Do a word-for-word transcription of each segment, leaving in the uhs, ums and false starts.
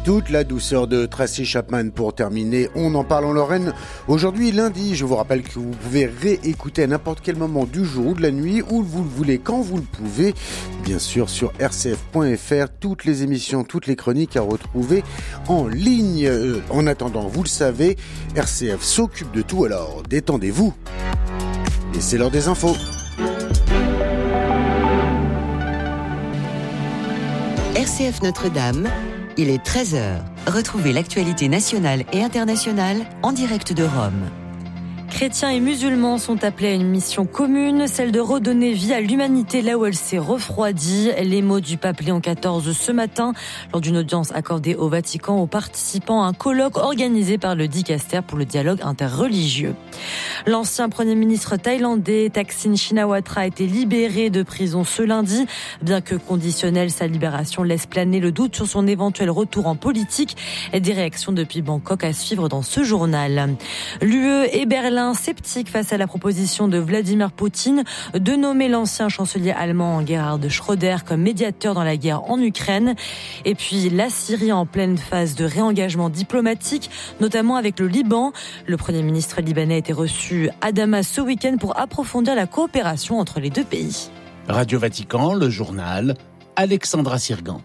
Toute la douceur de Tracy Chapman pour terminer. On en parle en Lorraine. Aujourd'hui, lundi, je vous rappelle que vous pouvez réécouter à n'importe quel moment du jour ou de la nuit, où vous le voulez, quand vous le pouvez. Bien sûr, sur r c f point f r, toutes les émissions, toutes les chroniques à retrouver en ligne. Euh, en attendant, vous le savez, R C F s'occupe de tout, alors détendez-vous. Et c'est l'heure des infos. R C F Notre-Dame, il est treize heures. Retrouvez l'actualité nationale et internationale en direct de Rome. Chrétiens et musulmans sont appelés à une mission commune, celle de redonner vie à l'humanité là où elle s'est refroidie. Les mots du pape Léon quatorze ce matin, lors d'une audience accordée au Vatican aux participants à un colloque organisé par le Dicaster pour le dialogue interreligieux. L'ancien Premier ministre thaïlandais Thaksin Shinawatra a été libéré de prison ce lundi. Bien que conditionnelle, sa libération laisse planer le doute sur son éventuel retour en politique. Et des réactions depuis Bangkok à suivre dans ce journal. L'U E et Berlin sceptique face à la proposition de Vladimir Poutine de nommer l'ancien chancelier allemand Gerhard Schröder comme médiateur dans la guerre en Ukraine. Et puis la Syrie en pleine phase de réengagement diplomatique, notamment avec le Liban. Le Premier ministre libanais a été reçu à Damas ce week-end pour approfondir la coopération entre les deux pays. Radio Vatican, le journal, Alexandra Sirgan.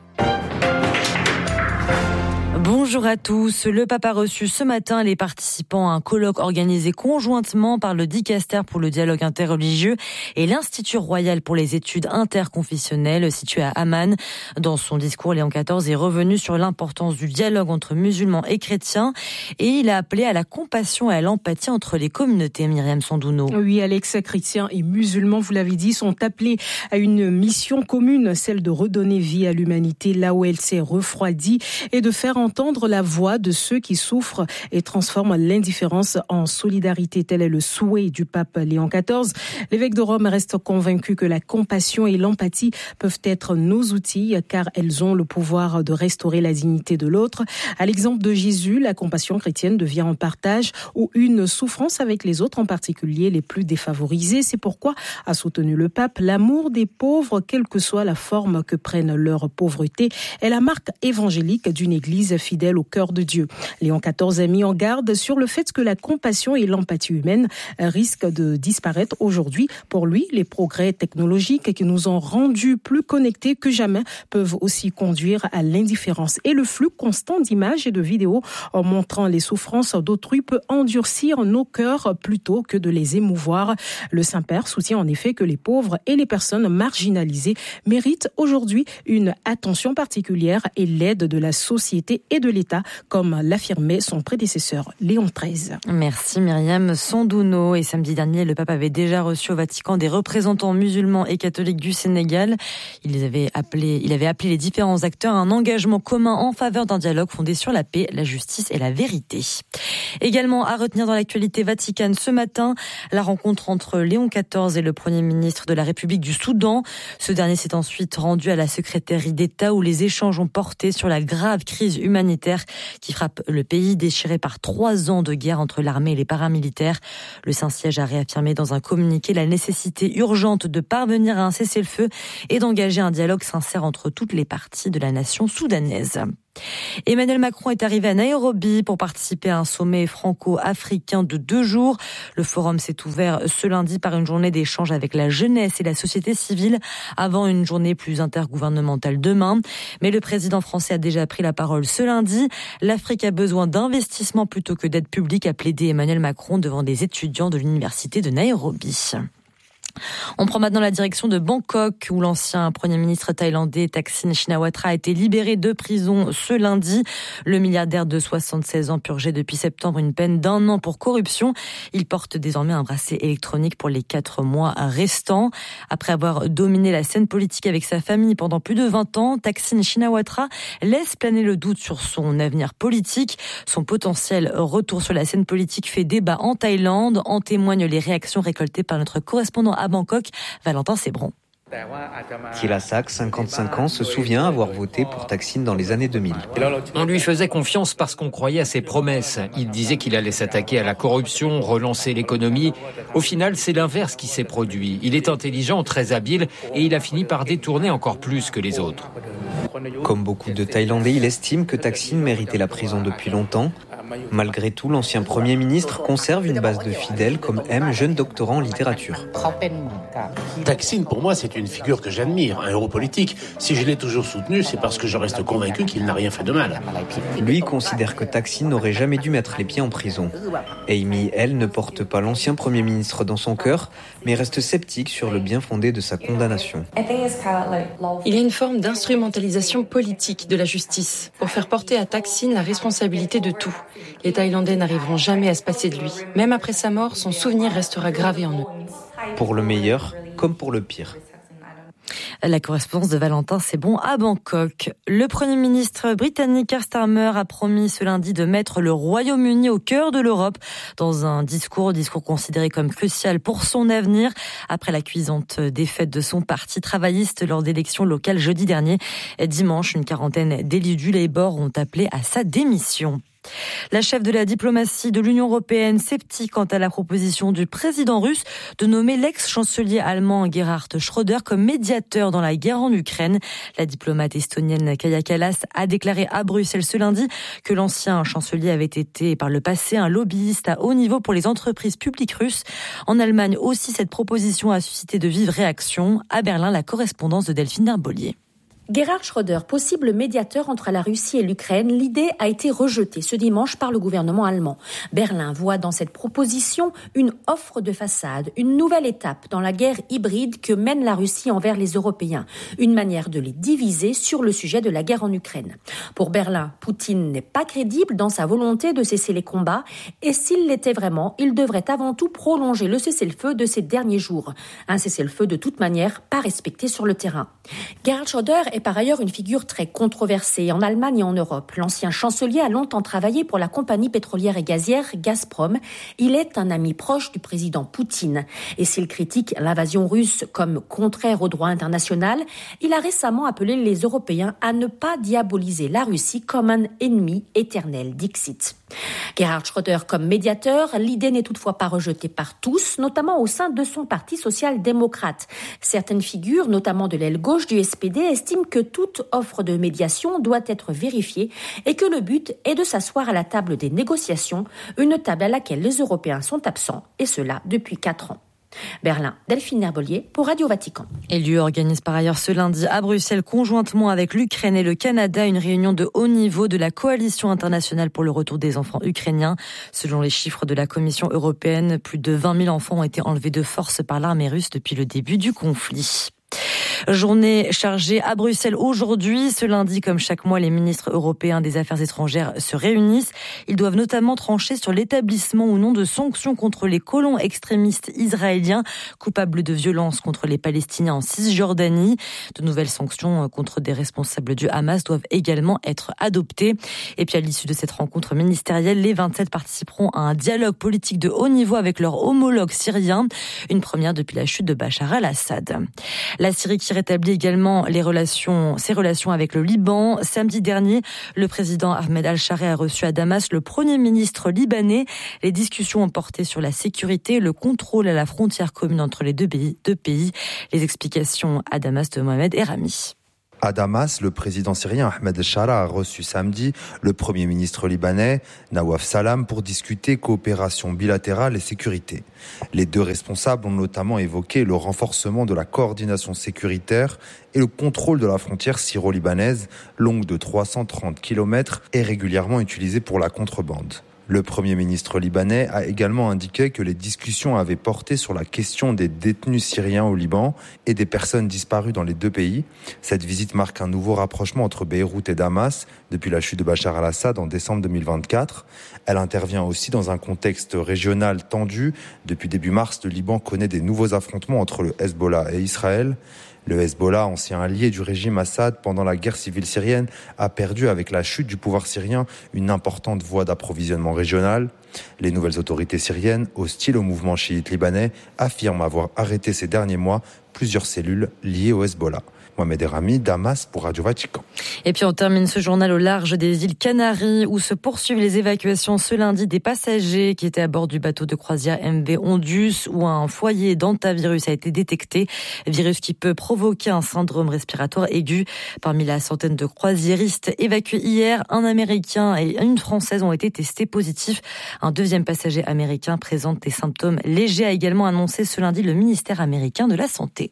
Bonjour à tous. Le pape a reçu ce matin les participants à un colloque organisé conjointement par le Dicaster pour le dialogue interreligieux et l'Institut royal pour les études interconfessionnelles situé à Amman. Dans son discours, Léon quatorze est revenu sur l'importance du dialogue entre musulmans et chrétiens et il a appelé à la compassion et à l'empathie entre les communautés. Myriam Sandouno. Oui, Alex, chrétiens et musulmans, vous l'avez dit, sont appelés à une mission commune, celle de redonner vie à l'humanité là où elle s'est refroidie et de faire entendre la voix de ceux qui souffrent et transforment l'indifférence en solidarité. Tel est le souhait du pape Léon quatorze. L'évêque de Rome reste convaincu que la compassion et l'empathie peuvent être nos outils car elles ont le pouvoir de restaurer la dignité de l'autre. À l'exemple de Jésus, la compassion chrétienne devient un partage ou une souffrance avec les autres, en particulier les plus défavorisés. C'est pourquoi, a soutenu le pape, l'amour des pauvres, quelle que soit la forme que prenne leur pauvreté, est la marque évangélique d'une église fidèle au cœur de Dieu. Léon quatorze a mis en garde sur le fait que la compassion et l'empathie humaine risquent de disparaître aujourd'hui. Pour lui, les progrès technologiques qui nous ont rendus plus connectés que jamais peuvent aussi conduire à l'indifférence. Et le flux constant d'images et de vidéos en montrant les souffrances d'autrui peut endurcir nos cœurs plutôt que de les émouvoir. Le Saint-Père soutient en effet que les pauvres et les personnes marginalisées méritent aujourd'hui une attention particulière et l'aide de la société et de l'État, comme l'affirmait son prédécesseur Léon treize. Merci Myriam Sandouno. Et samedi dernier, le pape avait déjà reçu au Vatican des représentants musulmans et catholiques du Sénégal. Il les avait appelés, il avait appelé les différents acteurs à un engagement commun en faveur d'un dialogue fondé sur la paix, la justice et la vérité. Également à retenir dans l'actualité vaticane ce matin, la rencontre entre Léon quatorze et le Premier ministre de la République du Soudan. Ce dernier s'est ensuite rendu à la secrétaire d'État où les échanges ont porté sur la grave crise humanitaire qui frappe le pays déchiré par trois ans de guerre entre l'armée et les paramilitaires. Le Saint-Siège a réaffirmé dans un communiqué la nécessité urgente de parvenir à un cessez-le-feu et d'engager un dialogue sincère entre toutes les parties de la nation soudanaise. Emmanuel Macron est arrivé à Nairobi pour participer à un sommet franco-africain de deux jours. Le forum s'est ouvert ce lundi par une journée d'échange avec la jeunesse et la société civile avant une journée plus intergouvernementale demain. Mais le président français a déjà pris la parole ce lundi. L'Afrique a besoin d'investissements plutôt que d'aide publique, a plaidé Emmanuel Macron devant des étudiants de l'université de Nairobi. On prend maintenant la direction de Bangkok où l'ancien Premier ministre thaïlandais Thaksin Shinawatra a été libéré de prison ce lundi. Le milliardaire de soixante-seize ans purgeait depuis septembre une peine d'un an pour corruption. Il porte désormais un bracelet électronique pour les quatre mois restants. Après avoir dominé la scène politique avec sa famille pendant plus de vingt ans, Thaksin Shinawatra laisse planer le doute sur son avenir politique. Son potentiel retour sur la scène politique fait débat en Thaïlande. En témoignent les réactions récoltées par notre correspondant à Bangkok, Valentin Sébron. Tilasak, cinquante-cinq ans, se souvient avoir voté pour Thaksin dans les années deux mille. On lui faisait confiance parce qu'on croyait à ses promesses. Il disait qu'il allait s'attaquer à la corruption, relancer l'économie. Au final, c'est l'inverse qui s'est produit. Il est intelligent, très habile et il a fini par détourner encore plus que les autres. Comme beaucoup de Thaïlandais, il estime que Thaksin méritait la prison depuis longtemps. Malgré tout, l'ancien Premier ministre conserve une base de fidèles comme M, jeune doctorant en littérature. Thaksin, pour moi, c'est une figure que j'admire, un héros politique. Si je l'ai toujours soutenu, c'est parce que je reste convaincu qu'il n'a rien fait de mal. Lui considère que Thaksin n'aurait jamais dû mettre les pieds en prison. Amy, elle, ne porte pas l'ancien Premier ministre dans son cœur, mais reste sceptique sur le bien fondé de sa condamnation. Il y a une forme d'instrumentalisation politique de la justice pour faire porter à Thaksin la responsabilité de tout. Les Thaïlandais n'arriveront jamais à se passer de lui. Même après sa mort, son souvenir restera gravé en eux. Pour le meilleur, comme pour le pire. La correspondance de Valentin Sebon à Bangkok. Le Premier ministre britannique Keir Starmer a promis ce lundi de mettre le Royaume-Uni au cœur de l'Europe dans un discours, discours considéré comme crucial pour son avenir après la cuisante défaite de son parti travailliste lors d'élections locales jeudi dernier. Dimanche, une quarantaine d'élus du Labour ont appelé à sa démission. La chef de la diplomatie de l'Union européenne sceptique quant à la proposition du président russe de nommer l'ex-chancelier allemand Gerhard Schröder comme médiateur dans la guerre en Ukraine. La diplomate estonienne Kaja Kallas a déclaré à Bruxelles ce lundi que l'ancien chancelier avait été par le passé un lobbyiste à haut niveau pour les entreprises publiques russes. En Allemagne aussi, cette proposition a suscité de vives réactions. À Berlin, la correspondance de Delphine Herbolier. Gerhard Schröder, possible médiateur entre la Russie et l'Ukraine, l'idée a été rejetée ce dimanche par le gouvernement allemand. Berlin voit dans cette proposition une offre de façade, une nouvelle étape dans la guerre hybride que mène la Russie envers les Européens, une manière de les diviser sur le sujet de la guerre en Ukraine. Pour Berlin, Poutine n'est pas crédible dans sa volonté de cesser les combats et s'il l'était vraiment, il devrait avant tout prolonger le cessez-le-feu de ces derniers jours. Un cessez-le-feu de toute manière pas respecté sur le terrain. Gerhard Schröder est par ailleurs une figure très controversée en Allemagne et en Europe. L'ancien chancelier a longtemps travaillé pour la compagnie pétrolière et gazière Gazprom. Il est un ami proche du président Poutine. Et s'il critique l'invasion russe comme contraire au droit international, il a récemment appelé les Européens à ne pas diaboliser la Russie comme un ennemi éternel, dixit. Gerhard Schröder comme médiateur, l'idée n'est toutefois pas rejetée par tous, notamment au sein de son parti social-démocrate. Certaines figures, notamment de l'aile gauche du S P D, estiment que toute offre de médiation doit être vérifiée et que le but est de s'asseoir à la table des négociations, une table à laquelle les Européens sont absents, et cela depuis quatre ans. Berlin, Delphine Herbolier pour Radio Vatican. Et l'U E organise par ailleurs ce lundi à Bruxelles, conjointement avec l'Ukraine et le Canada, une réunion de haut niveau de la coalition internationale pour le retour des enfants ukrainiens. Selon les chiffres de la Commission européenne, plus de vingt mille enfants ont été enlevés de force par l'armée russe depuis le début du conflit. Journée chargée à Bruxelles aujourd'hui. Ce lundi, comme chaque mois, les ministres européens des Affaires étrangères se réunissent. Ils doivent notamment trancher sur l'établissement ou non de sanctions contre les colons extrémistes israéliens coupables de violences contre les Palestiniens en Cisjordanie. De nouvelles sanctions contre des responsables du Hamas doivent également être adoptées. Et puis à l'issue de cette rencontre ministérielle, les vingt-sept participeront à un dialogue politique de haut niveau avec leurs homologues syriens. Une première depuis la chute de Bachar al-Assad. La Syrie qui rétablit également les relations, ses relations avec le Liban. Samedi dernier, le président Ahmed al-Sharai a reçu à Damas le premier ministre libanais. Les discussions ont porté sur la sécurité et le contrôle à la frontière commune entre les deux pays. Deux pays. Les explications à Damas de Mohamed Erami. À Damas, le président syrien Ahmed al-Sharai a reçu samedi le premier ministre libanais Nawaf Salam pour discuter coopération bilatérale et sécurité. Les deux responsables ont notamment évoqué le renforcement de la coordination sécuritaire et le contrôle de la frontière syro-libanaise, longue de trois cent trente kilomètres et régulièrement utilisée pour la contrebande. Le Premier ministre libanais a également indiqué que les discussions avaient porté sur la question des détenus syriens au Liban et des personnes disparues dans les deux pays. Cette visite marque un nouveau rapprochement entre Beyrouth et Damas depuis la chute de Bachar al-Assad en décembre deux mille vingt-quatre. Elle intervient aussi dans un contexte régional tendu. Depuis début mars, le Liban connaît des nouveaux affrontements entre le Hezbollah et Israël. Le Hezbollah, ancien allié du régime Assad pendant la guerre civile syrienne, a perdu avec la chute du pouvoir syrien une importante voie d'approvisionnement régionale. Les nouvelles autorités syriennes, hostiles au mouvement chiite libanais, affirment avoir arrêté ces derniers mois plusieurs cellules liées au Hezbollah. Mohamed Erami, Damas pour Radio Vatican. Et puis on termine ce journal au large des îles Canaries où se poursuivent les évacuations ce lundi des passagers qui étaient à bord du bateau de croisière M V Ondus où un foyer d'hantavirus a été détecté. Virus qui peut provoquer un syndrome respiratoire aigu. Parmi la centaine de croisiéristes évacués hier, un Américain et une Française ont été testés positifs. Un deuxième passager américain présente des symptômes légers, a également annoncé ce lundi le ministère américain de la Santé.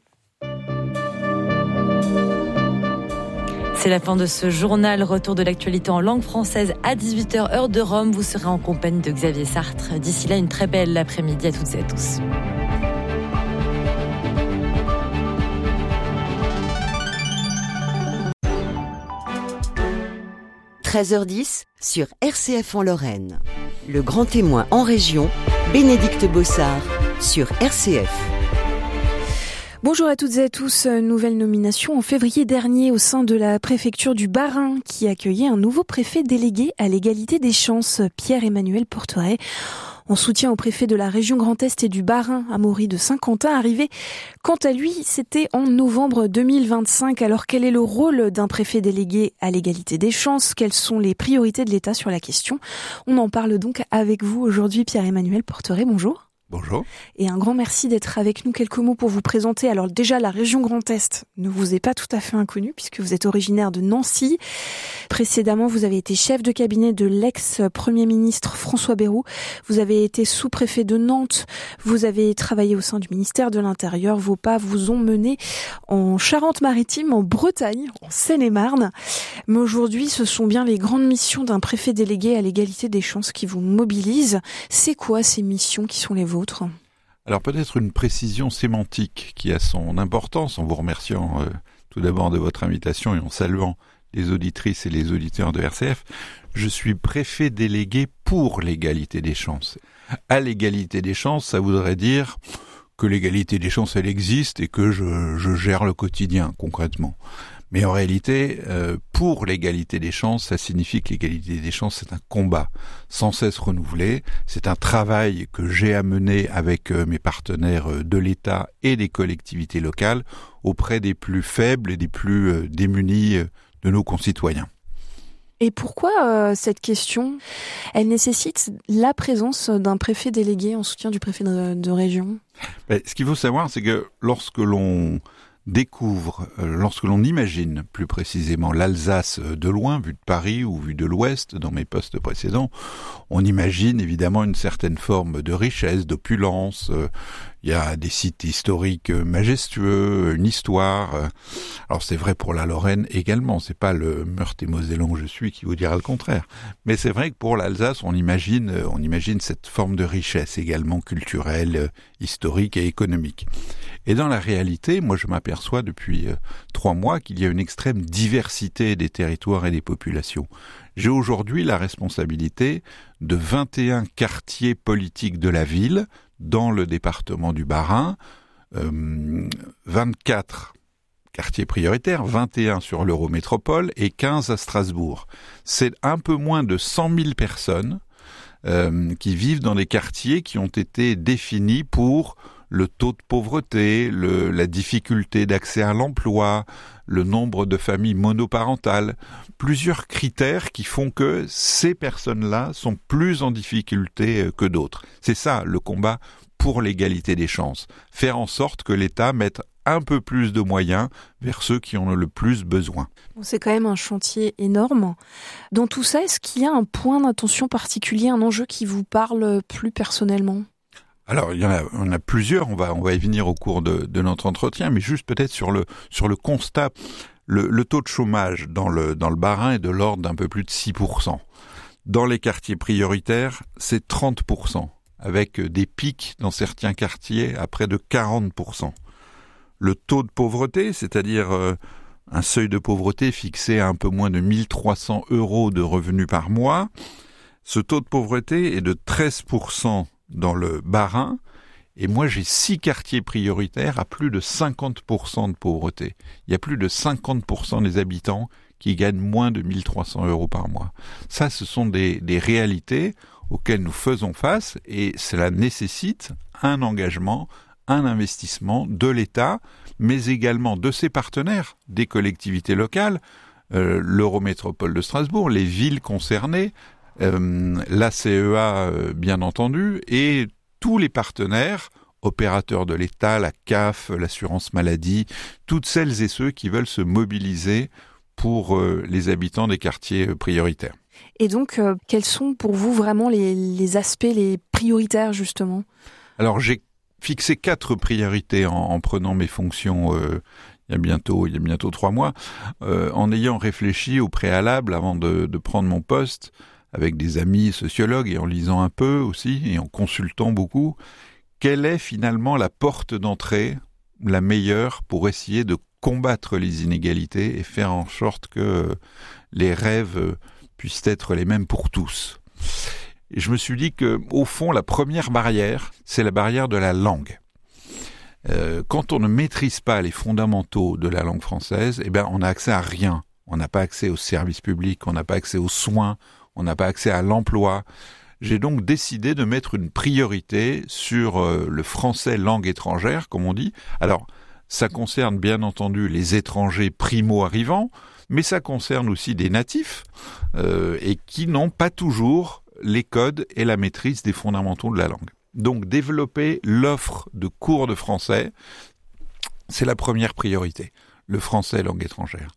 C'est la fin de ce journal. Retour de l'actualité en langue française à dix-huit heures, heure de Rome. Vous serez en compagnie de Xavier Sartre. D'ici là, une très belle après-midi à toutes et à tous. treize heures dix sur R C F en Lorraine. Le grand témoin en région, Bénédicte Bossard sur R C F. Bonjour à toutes et à tous. Nouvelle nomination en février dernier au sein de la préfecture du Bas-Rhin qui accueillait un nouveau préfet délégué à l'égalité des chances, Pierre-Emmanuel Porteret. En soutien au préfet de la région Grand Est et du Bas-Rhin, Amaury de Saint-Quentin, arrivé quant à lui, c'était en novembre deux mille vingt-cinq. Alors quel est le rôle d'un préfet délégué à l'égalité des chances? Quelles sont les priorités de l'État sur la question? On en parle donc avec vous aujourd'hui, Pierre-Emmanuel Porteret. Bonjour. Bonjour. Et un grand merci d'être avec nous. Quelques mots pour vous présenter. Alors déjà, la région Grand Est ne vous est pas tout à fait inconnue puisque vous êtes originaire de Nancy. Précédemment, vous avez été chef de cabinet de l'ex-premier ministre François Bayrou. Vous avez été sous-préfet de Nantes. Vous avez travaillé au sein du ministère de l'Intérieur. Vos pas vous ont mené en Charente-Maritime, en Bretagne, en Seine-et-Marne. Mais aujourd'hui, ce sont bien les grandes missions d'un préfet délégué à l'égalité des chances qui vous mobilisent. C'est quoi ces missions qui sont les vôtres ? Alors peut-être une précision sémantique qui a son importance en vous remerciant euh, tout d'abord de votre invitation et en saluant les auditrices et les auditeurs de R C F. Je suis préfet délégué pour l'égalité des chances. À l'égalité des chances, ça voudrait dire que l'égalité des chances, elle existe et que je, je gère le quotidien concrètement. Mais en réalité, euh, pour l'égalité des chances, ça signifie que l'égalité des chances, c'est un combat sans cesse renouvelé. C'est un travail que j'ai à mener avec euh, mes partenaires euh, de l'État et des collectivités locales auprès des plus faibles et des plus euh, démunis euh, de nos concitoyens. Et pourquoi euh, cette question, elle nécessite la présence d'un préfet délégué en soutien du préfet de, de région? Ben, ce qu'il faut savoir, c'est que lorsque l'on découvre, euh, lorsque l'on imagine plus précisément l'Alsace de loin, vue de Paris ou vue de l'Ouest dans mes postes précédents, on imagine évidemment une certaine forme de richesse, d'opulence. Euh, il y a des sites historiques majestueux, une histoire. Euh, alors c'est vrai pour la Lorraine également, c'est pas le Meurthe-et-Mosellan que je suis qui vous dira le contraire. Mais c'est vrai que pour l'Alsace, on imagine, on imagine cette forme de richesse également culturelle, euh, historique et économique. Et dans la réalité, moi je m'aperçois depuis euh, trois mois qu'il y a une extrême diversité des territoires et des populations. J'ai aujourd'hui la responsabilité de vingt et un quartiers politiques de la ville dans le département du Bas-Rhin, euh, vingt-quatre quartiers prioritaires, vingt et un sur l'Eurométropole et quinze à Strasbourg. C'est un peu moins de cent mille personnes euh, qui vivent dans des quartiers qui ont été définis pour le taux de pauvreté, le, la difficulté d'accès à l'emploi, le nombre de familles monoparentales, plusieurs critères qui font que ces personnes-là sont plus en difficulté que d'autres. C'est ça le combat pour l'égalité des chances. Faire en sorte que l'État mette un peu plus de moyens vers ceux qui en ont le plus besoin. C'est quand même un chantier énorme. Dans tout ça, est-ce qu'il y a un point d'attention particulier, un enjeu qui vous parle plus personnellement ? Alors, il y en a, on a plusieurs, on va, on va y venir au cours de, de notre entretien, mais juste peut-être sur le, sur le constat, le, le taux de chômage dans le, dans le Bas-Rhin est de l'ordre d'un peu plus de six pour cent. Dans les quartiers prioritaires, c'est trente pour cent, avec des pics dans certains quartiers à près de quarante pour cent. Le taux de pauvreté, c'est-à-dire euh, un seuil de pauvreté fixé à un peu moins de mille trois cents euros de revenus par mois, ce taux de pauvreté est de treize pour cent dans le Bas-Rhin Et moi, j'ai six quartiers prioritaires à plus de cinquante pour cent de pauvreté. Il y a plus de cinquante pour cent des habitants qui gagnent moins de mille trois cents euros par mois. Ça, ce sont des, des réalités auxquelles nous faisons face et cela nécessite un engagement, un investissement de l'État, mais également de ses partenaires, des collectivités locales, euh, l'Eurométropole de Strasbourg, les villes concernées, euh, l'A C E A, euh, bien entendu, et tous les partenaires, opérateurs de l'État, la C A F, l'assurance maladie, toutes celles et ceux qui veulent se mobiliser pour euh, les habitants des quartiers euh, prioritaires. Et donc, euh, quels sont pour vous vraiment les, les aspects les prioritaires, justement ? Alors, j'ai fixé quatre priorités en, en prenant mes fonctions euh, il y a bientôt, il y a bientôt trois mois, euh, en ayant réfléchi au préalable avant de, de prendre mon poste, avec des amis sociologues et en lisant un peu aussi et en consultant beaucoup, quelle est finalement la porte d'entrée la meilleure pour essayer de combattre les inégalités et faire en sorte que les rêves puissent être les mêmes pour tous. Et je me suis dit que, au fond, la première barrière, c'est la barrière de la langue. Euh, quand on ne maîtrise pas les fondamentaux de la langue française, eh ben, on n'a accès à rien. On n'a pas accès aux services publics, on n'a pas accès aux soins, on n'a pas accès à l'emploi. J'ai donc décidé de mettre une priorité sur euh, le français langue étrangère, comme on dit. Alors, ça concerne bien entendu les étrangers primo-arrivants, mais ça concerne aussi des natifs euh, et qui n'ont pas toujours les codes et la maîtrise des fondamentaux de la langue. Donc, développer l'offre de cours de français, c'est la première priorité, le français langue étrangère.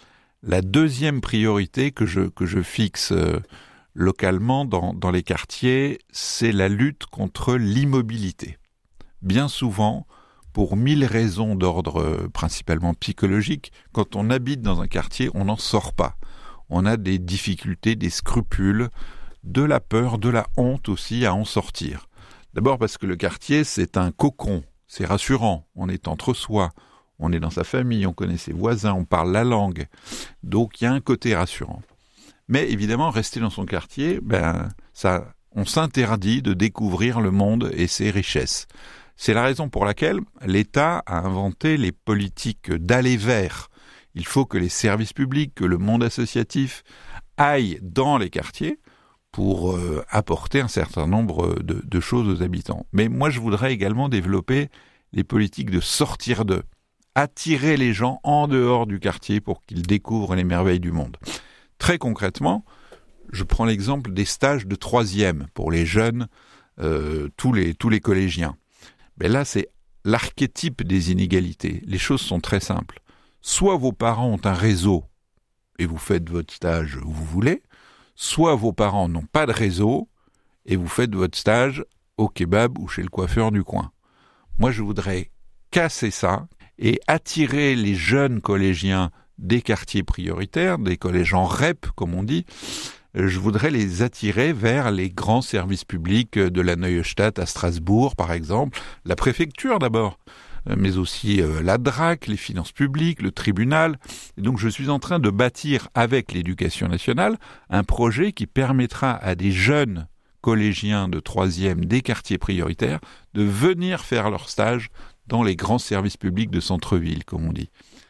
La deuxième priorité que je, que je fixe euh, localement dans, dans les quartiers, c'est la lutte contre l'immobilité. Bien souvent, pour mille raisons d'ordre euh, principalement psychologique, quand on habite dans un quartier, on n'en sort pas. On a des difficultés, des scrupules, de la peur, de la honte aussi à en sortir. D'abord parce que le quartier, c'est un cocon, c'est rassurant, on est entre soi, on est dans sa famille, on connaît ses voisins, on parle la langue, donc il y a un côté rassurant. Mais évidemment, rester dans son quartier, ben, ça, on s'interdit de découvrir le monde et ses richesses. C'est la raison pour laquelle l'État a inventé les politiques d'aller vers. Il faut que les services publics, que le monde associatif aillent dans les quartiers pour euh, apporter un certain nombre de, de choses aux habitants. Mais moi, je voudrais également développer les politiques de sortir d'eux, attirer les gens en dehors du quartier pour qu'ils découvrent les merveilles du monde. Très concrètement, je prends l'exemple des stages de troisième pour les jeunes, euh, tous les, tous les collégiens. Mais là, c'est l'archétype des inégalités. Les choses sont très simples. Soit vos parents ont un réseau et vous faites votre stage où vous voulez, soit vos parents n'ont pas de réseau et vous faites votre stage au kebab ou chez le coiffeur du coin. Moi, je voudrais casser ça et attirer les jeunes collégiens des quartiers prioritaires, des collèges en R E P, comme on dit. Je voudrais les attirer vers les grands services publics de la Neustadt à Strasbourg, par exemple, la préfecture d'abord, mais aussi la D R A C, les finances publiques, le tribunal. Et donc je suis en train de bâtir avec l'éducation nationale un projet qui permettra à des jeunes collégiens de troisième des quartiers prioritaires de venir faire leur stage dans les grands services publics de centre-ville, comme on dit.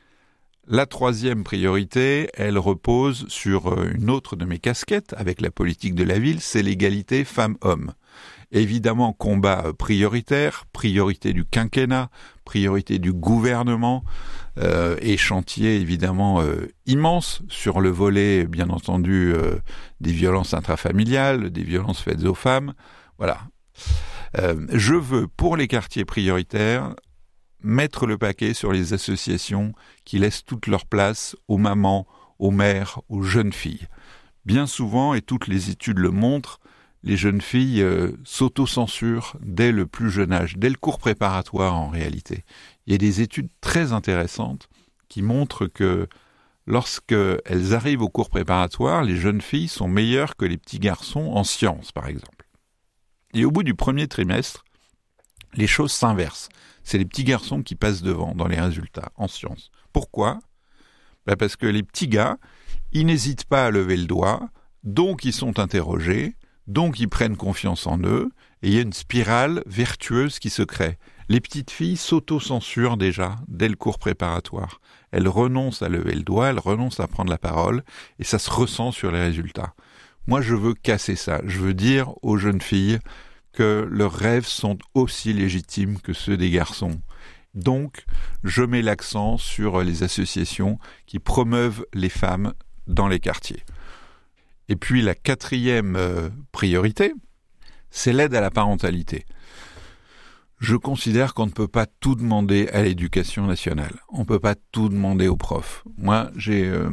La troisième priorité, elle repose sur une autre de mes casquettes avec la politique de la ville, c'est l'égalité femmes-hommes. Évidemment, combat prioritaire, priorité du quinquennat, priorité du gouvernement euh, et chantier évidemment euh, immense sur le volet, bien entendu, euh, des violences intrafamiliales, des violences faites aux femmes. Voilà. Euh, je veux, pour les quartiers prioritaires, mettre le paquet sur les associations qui laissent toute leur place aux mamans, aux mères, aux jeunes filles. Bien souvent, et toutes les études le montrent, les jeunes filles euh, s'autocensurent dès le plus jeune âge, dès le cours préparatoire en réalité. Il y a des études très intéressantes qui montrent que lorsqu'elles arrivent au cours préparatoire, les jeunes filles sont meilleures que les petits garçons en sciences, par exemple. Et au bout du premier trimestre, les choses s'inversent. C'est les petits garçons qui passent devant dans les résultats en sciences. Pourquoi ? Ben parce que les petits gars, ils n'hésitent pas à lever le doigt, donc ils sont interrogés, donc ils prennent confiance en eux, et il y a une spirale vertueuse qui se crée. Les petites filles s'auto-censurent déjà dès le cours préparatoire. Elles renoncent à lever le doigt, elles renoncent à prendre la parole, et ça se ressent sur les résultats. Moi, je veux casser ça. Je veux dire aux jeunes filles que leurs rêves sont aussi légitimes que ceux des garçons. Donc, je mets l'accent sur les associations qui promeuvent les femmes dans les quartiers. Et puis, la quatrième euh, priorité, c'est l'aide à la parentalité. Je considère qu'on ne peut pas tout demander à l'éducation nationale. On ne peut pas tout demander aux profs. Moi, j'ai euh,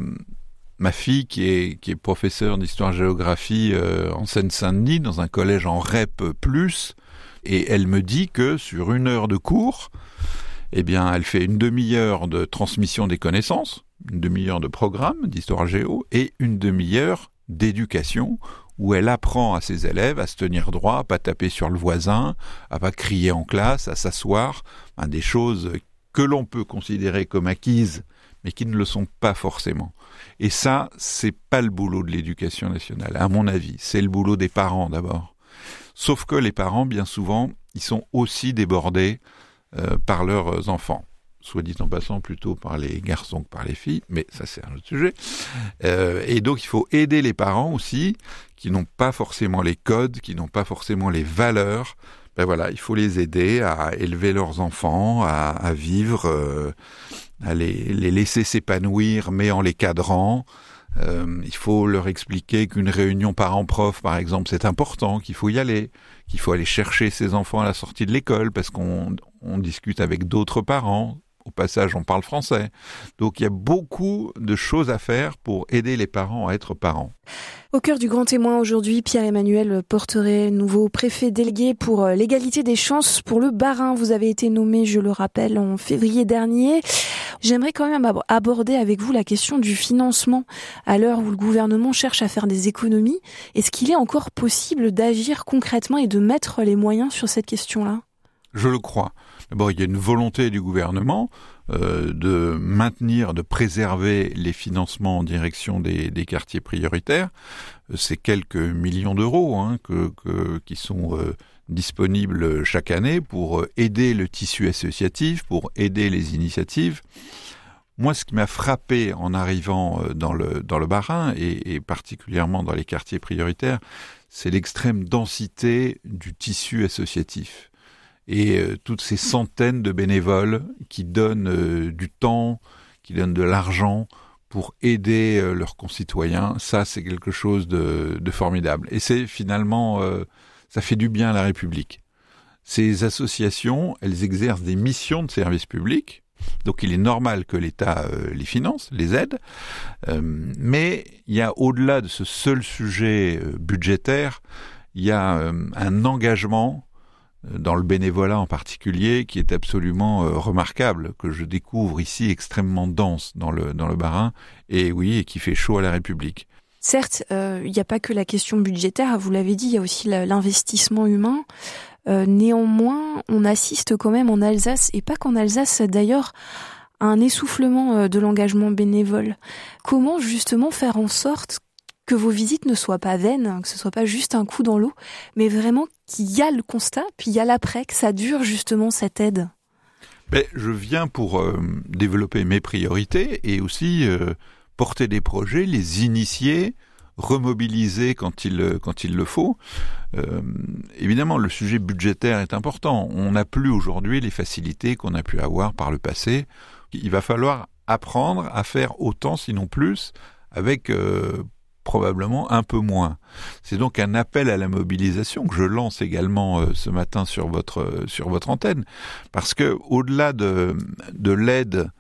ma fille qui est, qui est professeure d'histoire-géographie euh, en Seine-Saint-Denis, dans un collège en R E P plus, et elle me dit que sur une heure de cours, eh bien, elle fait une demi-heure de transmission des connaissances, une demi-heure de programme d'histoire-géo, et une demi-heure d'éducation, où elle apprend à ses élèves à se tenir droit, à pas taper sur le voisin, à pas crier en classe, à s'asseoir, hein, des choses que l'on peut considérer comme acquises, mais qui ne le sont pas forcément. Et ça, c'est pas le boulot de l'éducation nationale, à mon avis. C'est le boulot des parents d'abord. Sauf que les parents, bien souvent, ils sont aussi débordés euh, par leurs enfants. Soit dit en passant, plutôt par les garçons que par les filles, mais ça c'est un autre sujet. Euh, et donc il faut aider les parents aussi, qui n'ont pas forcément les codes, qui n'ont pas forcément les valeurs. Ben voilà, il faut les aider à élever leurs enfants, à, à vivre, euh, à les, les laisser s'épanouir, mais en les cadrant. Euh, il faut leur expliquer qu'une réunion parents-prof, par exemple, c'est important, qu'il faut y aller, qu'il faut aller chercher ses enfants à la sortie de l'école, parce qu'on on discute avec d'autres parents. Au passage, on parle français. Donc, il y a beaucoup de choses à faire pour aider les parents à être parents. Au cœur du Grand Témoin aujourd'hui, Pierre-Emmanuel Porteret, nouveau préfet délégué pour l'égalité des chances pour le Bas-Rhin. Vous avez été nommé, je le rappelle, en février dernier. J'aimerais quand même aborder avec vous la question du financement. À l'heure où le gouvernement cherche à faire des économies, est-ce qu'il est encore possible d'agir concrètement et de mettre les moyens sur cette question-là ? Je le crois. D'abord, il y a une volonté du gouvernement euh, de maintenir, de préserver les financements en direction des, des quartiers prioritaires. C'est quelques millions d'euros hein, que, que, qui sont euh, disponibles chaque année pour aider le tissu associatif, pour aider les initiatives. Moi, ce qui m'a frappé en arrivant dans le, dans le Bas-Rhin, et, et particulièrement dans les quartiers prioritaires, c'est l'extrême densité du tissu associatif. Et euh, toutes ces centaines de bénévoles qui donnent euh, du temps, qui donnent de l'argent pour aider euh, leurs concitoyens, ça c'est quelque chose de, de formidable. Et c'est finalement, euh, ça fait du bien à la République. Ces associations, elles exercent des missions de service public, donc il est normal que l'État euh, les finance, les aide, euh, mais il y a au-delà de ce seul sujet euh, budgétaire, il y a euh, un engagement dans le bénévolat en particulier, qui est absolument euh, remarquable, que je découvre ici extrêmement dense dans le, dans le Bas-Rhin, et oui, et qui fait chaud à la République. Certes, euh, il n'y a pas que la question budgétaire, vous l'avez dit, il y a aussi la, l'investissement humain. Euh, néanmoins, on assiste quand même en Alsace, et pas qu'en Alsace d'ailleurs, à un essoufflement de l'engagement bénévole. Comment justement faire en sorte que vos visites ne soient pas vaines, que ce soit pas juste un coup dans l'eau, mais vraiment qu'il y a le constat, puis il y a l'après, que ça dure justement cette aide? Ben, je viens pour euh, développer mes priorités et aussi euh, porter des projets, les initier, remobiliser quand il, quand il le faut. Euh, évidemment, le sujet budgétaire est important. On n'a plus aujourd'hui les facilités qu'on a pu avoir par le passé. Il va falloir apprendre à faire autant, sinon plus, avec euh, probablement un peu moins. C'est donc un appel à la mobilisation que je lance également euh, ce matin sur votre euh, sur votre antenne, parce que au-delà de de l'aide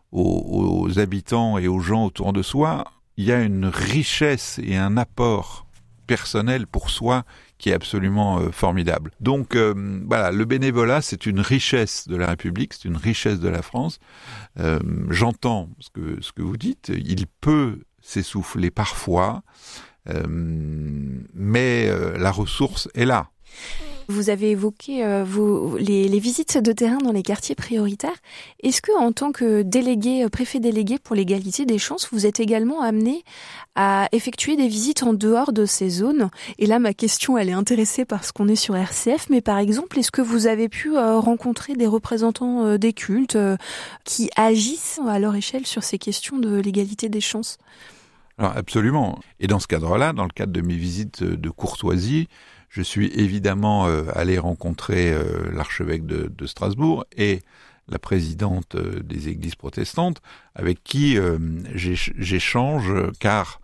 aux, aux habitants et aux gens autour de soi, il y a une richesse et un apport personnel pour soi qui est absolument euh, formidable. Donc euh, voilà, le bénévolat, c'est une richesse de la République, c'est une richesse de la France. Euh, j'entends ce que ce que vous dites, il peut s'essouffler parfois, euh, mais euh, la ressource est là. Vous avez évoqué euh, vos, les, les visites de terrain dans les quartiers prioritaires. Est-ce que, en tant que délégué, préfet délégué pour l'égalité des chances, vous êtes également amené à effectuer des visites en dehors de ces zones? Et là, ma question, elle est intéressée parce qu'on est sur R C F, mais par exemple, est-ce que vous avez pu euh, rencontrer des représentants euh, des cultes euh, qui agissent à leur échelle sur ces questions de l'égalité des chances? Alors absolument. Et dans ce cadre-là, dans le cadre de mes visites de courtoisie, je suis évidemment euh, allé rencontrer euh, l'archevêque de, de Strasbourg et la présidente euh, des églises protestantes, avec qui euh, j'échange, car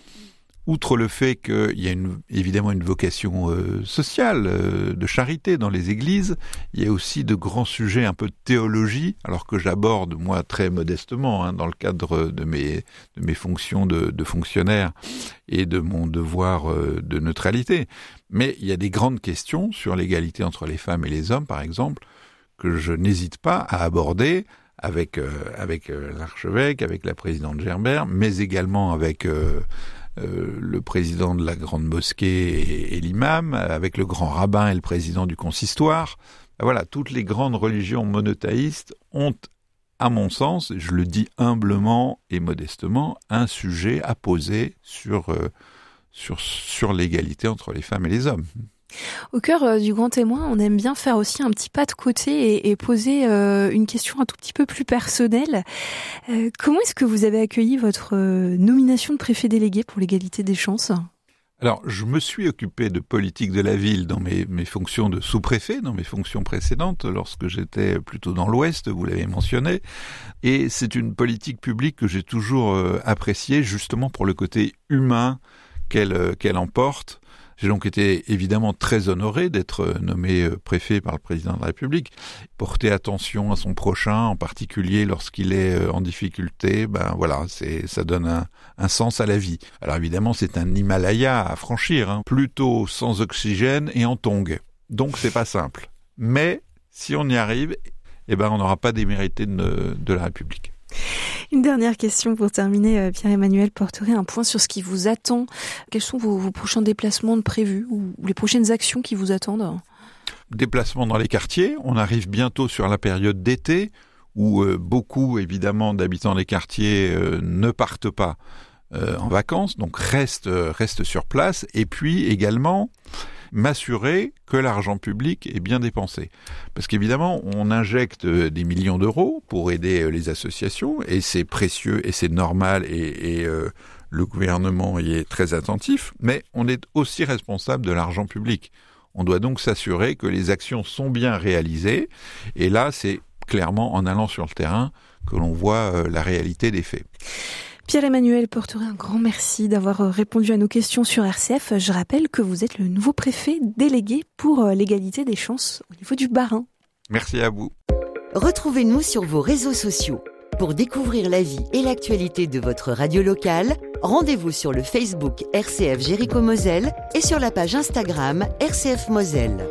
outre le fait qu'il y a une, évidemment une vocation euh, sociale, euh, de charité dans les églises, il y a aussi de grands sujets un peu de théologie, alors que j'aborde moi très modestement hein, dans le cadre de mes, de mes fonctions de, de fonctionnaire et de mon devoir euh, de neutralité. Mais il y a des grandes questions sur l'égalité entre les femmes et les hommes, par exemple, que je n'hésite pas à aborder avec, euh, avec euh, l'archevêque, avec la présidente Gerbert, mais également avec... Euh, Euh, le président de la grande mosquée et, et l'imam, avec le grand rabbin et le président du consistoire. Voilà, toutes les grandes religions monothéistes ont, à mon sens, je le dis humblement et modestement, un sujet à poser sur, euh, sur, sur l'égalité entre les femmes et les hommes. Au cœur euh, du Grand Témoin, on aime bien faire aussi un petit pas de côté et, et poser euh, une question un tout petit peu plus personnelle. Euh, comment est-ce que vous avez accueilli votre euh, nomination de préfet délégué pour l'égalité des chances ? Alors, je me suis occupé de politique de la ville dans mes, mes fonctions de sous-préfet, dans mes fonctions précédentes, lorsque j'étais plutôt dans l'Ouest, vous l'avez mentionné. Et c'est une politique publique que j'ai toujours euh, appréciée, justement pour le côté humain qu'elle, euh, qu'elle emporte. J'ai donc été évidemment très honoré d'être nommé préfet par le président de la République. Porter attention à son prochain, en particulier lorsqu'il est en difficulté, ben voilà, c'est, ça donne un, un sens à la vie. Alors évidemment, c'est un Himalaya à franchir, hein, plutôt sans oxygène et en tongs. Donc c'est pas simple. Mais si on y arrive, eh ben on n'aura pas démérité de, de la République. Une dernière question pour terminer. Pierre-Emmanuel Porteret, un point sur ce qui vous attend. Quels sont vos, vos prochains déplacements de prévus ou les prochaines actions qui vous attendent ? Déplacements dans les quartiers. On arrive bientôt sur la période d'été où euh, beaucoup, évidemment, d'habitants des quartiers euh, ne partent pas euh, en vacances, donc restent, euh, restent sur place. Et puis également m'assurer que l'argent public est bien dépensé. Parce qu'évidemment, on injecte des millions d'euros pour aider les associations, et c'est précieux, et c'est normal, et, et euh, le gouvernement y est très attentif, mais on est aussi responsable de l'argent public. On doit donc s'assurer que les actions sont bien réalisées, et là, c'est clairement en allant sur le terrain que l'on voit euh, la réalité des faits. Pierre-Emmanuel Porteret, un grand merci d'avoir répondu à nos questions sur R C F. Je rappelle que vous êtes le nouveau préfet délégué pour l'égalité des chances au niveau du Bas-Rhin. Merci à vous. Retrouvez-nous sur vos réseaux sociaux. Pour découvrir la vie et l'actualité de votre radio locale, rendez-vous sur le Facebook R C F Jéricho-Moselle et sur la page Instagram R C F Moselle.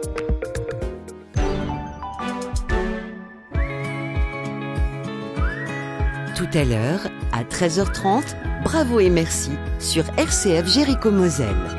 Tout à l'heure, à treize heures trente, Bravo et merci sur R C F Jéricho-Moselle.